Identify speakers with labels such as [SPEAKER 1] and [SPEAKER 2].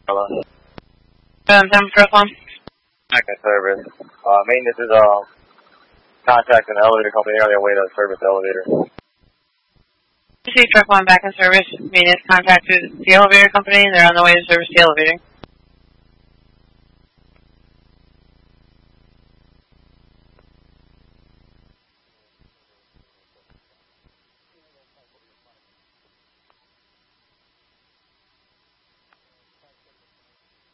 [SPEAKER 1] Hello.
[SPEAKER 2] Truck 1.
[SPEAKER 1] Okay, service. Maintenance is contacting the elevator company on their way to service the elevator.
[SPEAKER 2] See Truck 1 back in service. Maintenance contacted the elevator company and they're on the way to service the elevator.